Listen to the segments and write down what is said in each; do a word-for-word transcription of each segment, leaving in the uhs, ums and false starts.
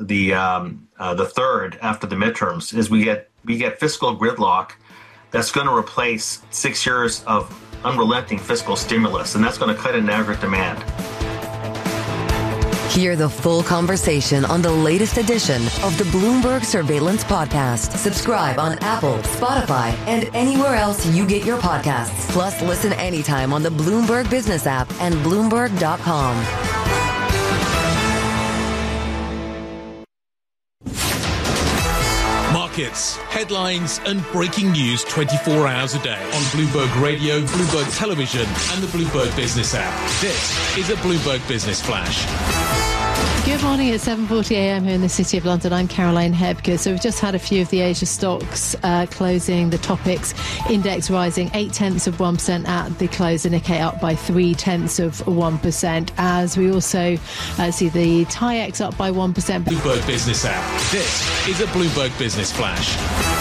the um, uh, the third after the midterms is we get we get fiscal gridlock that's going to replace six years of unrelenting fiscal stimulus, and that's going to cut in aggregate demand. Hear the full conversation on the latest edition of the Bloomberg Surveillance Podcast. Subscribe on Apple, Spotify, and anywhere else you get your podcasts. Plus, listen anytime on the Bloomberg Business app and Bloomberg dot com. Markets, headlines, and breaking news twenty-four hours a day on Bloomberg Radio, Bloomberg Television, and the Bloomberg Business app. This is a Bloomberg Business Flash. Good morning. It's seven forty a m here in the City of London. I'm Caroline Hebke. So we've just had a few of the Asia stocks uh, closing. The Topix index rising eight tenths of one percent at the close. The Nikkei up by three tenths of one percent. As we also uh, see the TAIEX up by one percent. Bloomberg Business app. This is a Bloomberg Business Flash.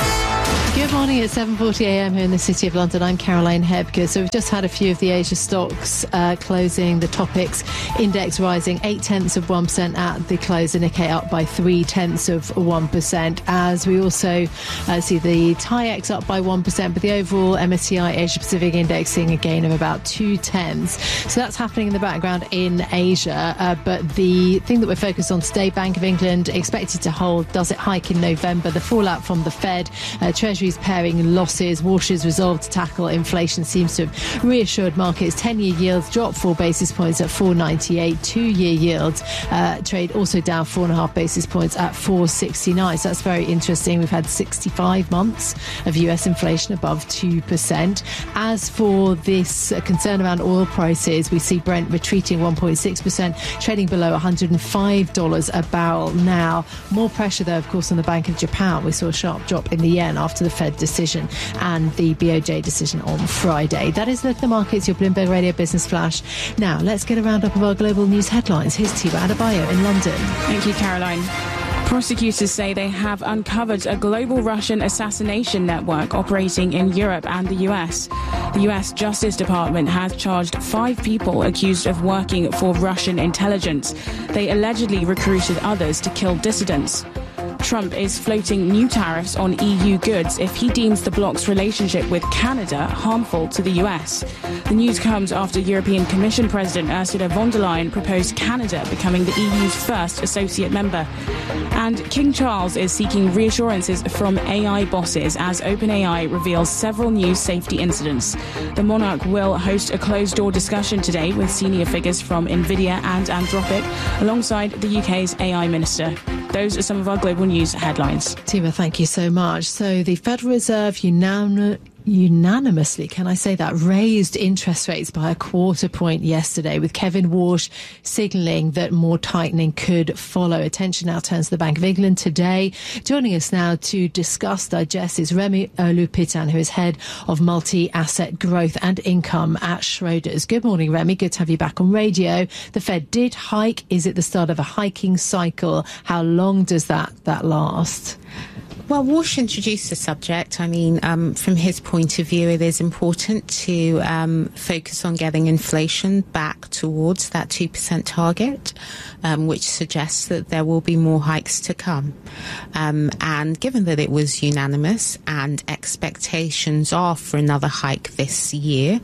Good morning. It's seven forty a m here in the City of London. I'm Caroline Hebke. So we've just had a few of the Asia stocks uh, closing. The Topix index rising eight tenths of one percent at the close. The Nikkei up by three tenths of one percent. As we also uh, see the TAIEX up by one percent, but the overall M S C I Asia Pacific index seeing a gain of about two tenths. So that's happening in the background in Asia. Uh, but the thing that we're focused on today, Bank of England expected to hold, does it hike in November? The fallout from the Fed, uh, Treasury paring losses. Walsh's resolve to tackle inflation seems to have reassured markets. ten-year yields dropped four basis points at four ninety-eight. Two-year yields uh, trade also down four and a half basis points at four sixty-nine. So that's very interesting. We've had sixty-five months of U S inflation above two percent. As for this uh, concern around oil prices, we see Brent retreating one point six percent, trading below one hundred five dollars a barrel now. More pressure, though, of course, on the Bank of Japan. We saw a sharp drop in the yen after the Fed decision and the B O J decision on Friday. That is the, the markets, your Bloomberg Radio Business Flash. Now, let's get a roundup of our global news headlines. Here's Tiba Adebayo in London. Thank you, Caroline. Prosecutors say they have uncovered a global Russian assassination network operating in Europe and the U S. The U S Justice Department has charged five people accused of working for Russian intelligence. They allegedly recruited others to kill dissidents. Trump is floating new tariffs on E U goods if he deems the bloc's relationship with Canada harmful to the U S. The news comes after European Commission President Ursula von der Leyen proposed Canada becoming the E U's first associate member. And King Charles is seeking reassurances from A I bosses as OpenAI reveals several new safety incidents. The monarch will host a closed-door discussion today with senior figures from NVIDIA and Anthropic, alongside the U K's A I minister. Those are some of our global news headlines. Tima, thank you so much. So the Federal Reserve unanim- unanimously, can I say that, raised interest rates by a quarter point yesterday, with Kevin Walsh signalling that more tightening could follow. Attention now turns to the Bank of England today. Joining us now to discuss, digest, is Remy Olupitan, who is head of multi-asset growth and income at Schroders. Good morning, Remy. Good to have you back on radio. The Fed did hike. Is it the start of a hiking cycle? How long does that, that last? Well, Walsh introduced the subject. I mean, um, from his point of view, it is important to um, focus on getting inflation back towards that two percent target, um, which suggests that there will be more hikes to come. Um, and given that it was unanimous and expectations are for another hike this year,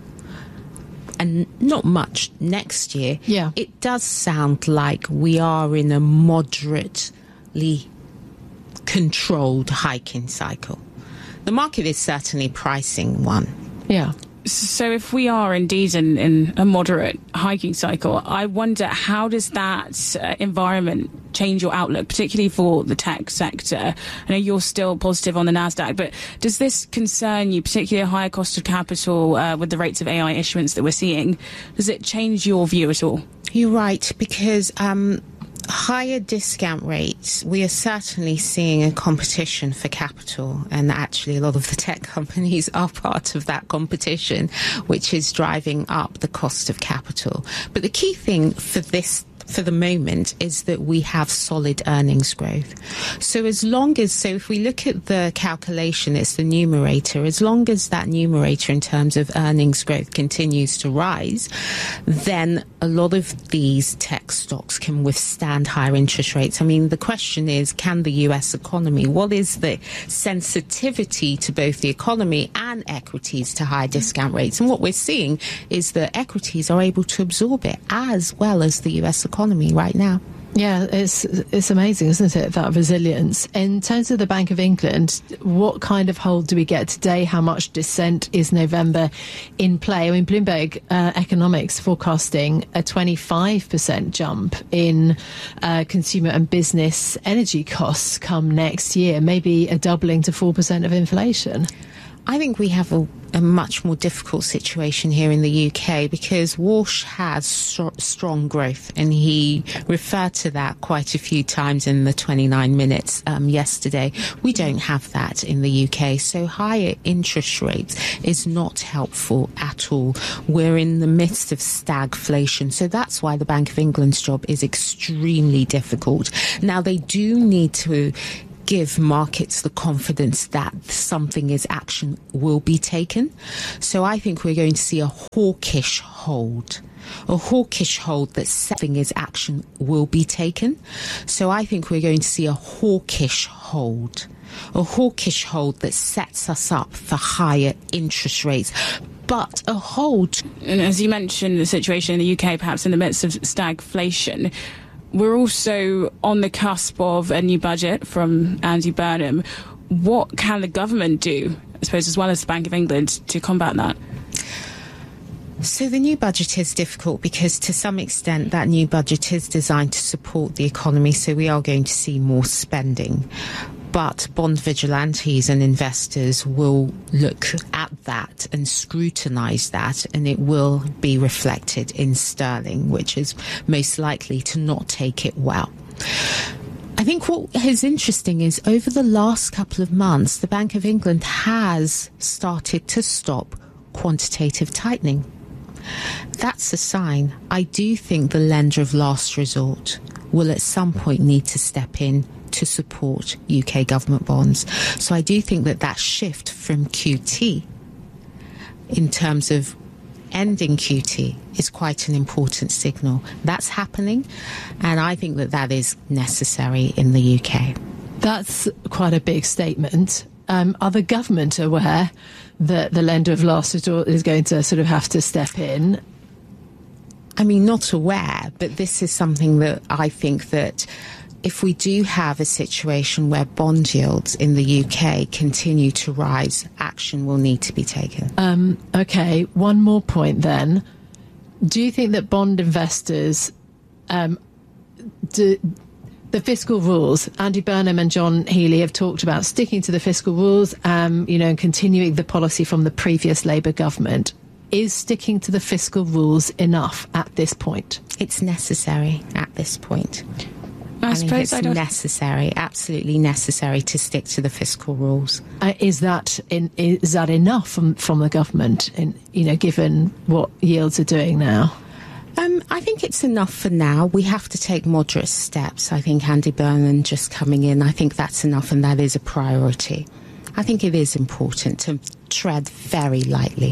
and not much next year, yeah. It does sound like we are in a moderately controlled hiking cycle. The market is certainly pricing one. Yeah. So if we are indeed in, in a moderate hiking cycle, I wonder, how does that uh, environment change your outlook, particularly for the tech sector? I know you're still positive on the NASDAQ, but does this concern you, particularly a higher cost of capital uh, with the rates of A I issuance that we're seeing? Does it change your view at all? You're right, because um, higher discount rates, we are certainly seeing a competition for capital, and actually a lot of the tech companies are part of that competition, which is driving up the cost of capital. But the key thing for this for the moment is that we have solid earnings growth. So as long as, so if we look at the calculation, it's the numerator, as long as that numerator in terms of earnings growth continues to rise, then a lot of these tech stocks can withstand higher interest rates. I mean, the question is, can the U S economy, what is the sensitivity to both the economy and equities to high discount rates? And what we're seeing is that equities are able to absorb it as well as the U S economy right now. Yeah, it's it's amazing, isn't it, that resilience. In terms of the Bank of England, what kind of hold do we get today? How much dissent is November in play? I mean, Bloomberg uh, Economics forecasting a twenty-five percent jump in uh, consumer and business energy costs come next year, maybe a doubling to four percent of inflation. I think we have a, a much more difficult situation here in the U K because Walsh has st- strong growth, and he referred to that quite a few times in the twenty-nine minutes um, yesterday. We don't have that in the U K, so higher interest rates is not helpful at all. We're in the midst of stagflation, so that's why the Bank of England's job is extremely difficult. Now, they do need to give markets the confidence that something is action will be taken. So I think we're going to see a hawkish hold. A hawkish hold that something is action will be taken. So I think we're going to see a hawkish hold. A hawkish hold that sets us up for higher interest rates. But a hold. And as you mentioned, the situation in the U K, perhaps in the midst of stagflation, we're also on the cusp of a new budget from Andy Burnham. What can the government do, I suppose, as well as the Bank of England, to combat that? So the new budget is difficult because to some extent that new budget is designed to support the economy, so we are going to see more spending. But bond vigilantes and investors will look at that and scrutinise that, and it will be reflected in sterling, which is most likely to not take it well. I think what is interesting is over the last couple of months, the Bank of England has started to stop quantitative tightening. That's a sign. I do think the lender of last resort will at some point need to step in to support U K government bonds. So I do think that that shift from Q T in terms of ending Q T is quite an important signal. That's happening, and I think that that is necessary in the U K. That's quite a big statement. Um, are the government aware that the lender of last resort is going to sort of have to step in? I mean, not aware, but this is something that I think that if we do have a situation where bond yields in the U K continue to rise, action will need to be taken. Um, okay, one more point then. Do you think that bond investors, um, do, the fiscal rules, Andy Burnham and John Healey have talked about sticking to the fiscal rules, um, you know, and continuing the policy from the previous Labour government. Is sticking to the fiscal rules enough at this point? It's necessary at this point. I, I suppose think it's I don't... necessary, absolutely necessary to stick to the fiscal rules. Uh, is that in, is that enough from, from the government, in, you know, given what yields are doing now? Um, I think it's enough for now. We have to take moderate steps. I think Andy Burnham just coming in, I think that's enough, and that is a priority. I think it is important to tread very lightly.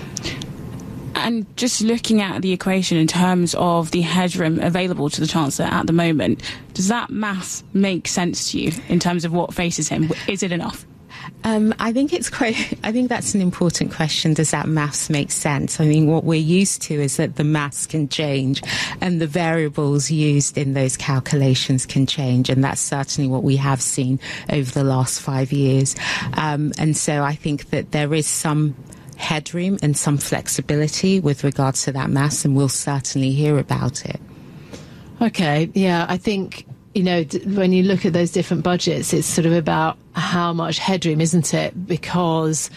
And just looking at the equation in terms of the headroom available to the Chancellor at the moment, does that maths make sense to you in terms of what faces him? Is it enough? Um, I think it's quite. I think that's an important question. Does that maths make sense? I mean, what we're used to is that the maths can change, and the variables used in those calculations can change, and that's certainly what we have seen over the last five years. Um, and so, I think that there is some headroom and some flexibility with regards to that maths, and we'll certainly hear about it. Okay, yeah, I think, you know, d- when you look at those different budgets, it's sort of about how much headroom, isn't it? Because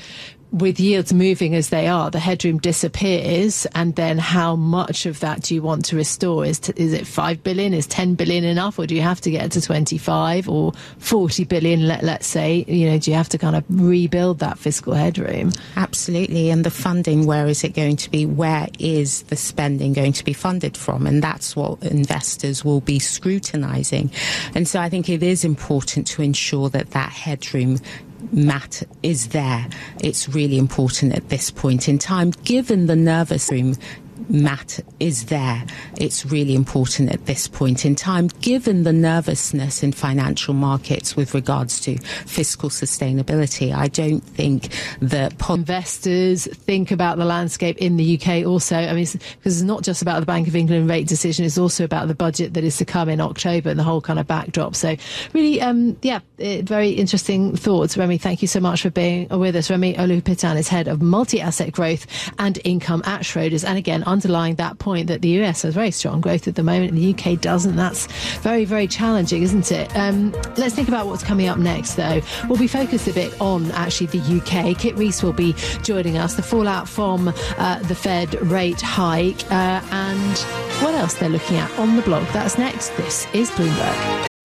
with yields moving as they are, the headroom disappears, and then how much of that do you want to restore? Is t- is it five billion? Is ten billion enough, or do you have to get to twenty-five or forty billion? Let let's say, you know, do you have to kind of rebuild that fiscal headroom? Absolutely, and the funding, where is it going to be? Where is the spending going to be funded from? And that's what investors will be scrutinising. And so I think it is important to ensure that that headroom mat is there. It's really important at this point in time, given the nervous room mat is there. It's really important at this point in time, given the nervousness in financial markets with regards to fiscal sustainability. I don't think that po- investors think about the landscape in the U K also. I mean, because it's not just about the Bank of England rate decision, it's also about the budget that is to come in October and the whole kind of backdrop. So really, um, yeah, uh, very interesting thoughts. Remy, thank you so much for being with us. Remy Olupitan is head of multi-asset growth and income at Schroders. And again, underlying that point that the U S has very strong growth at the moment and the U K doesn't. That's very, very challenging, isn't it? Um, let's think about what's coming up next, though. We'll be focused a bit on actually the U K. Kit Rees will be joining us. The fallout from uh, the Fed rate hike uh, and what else they're looking at on the blog. That's next. This is Bloomberg.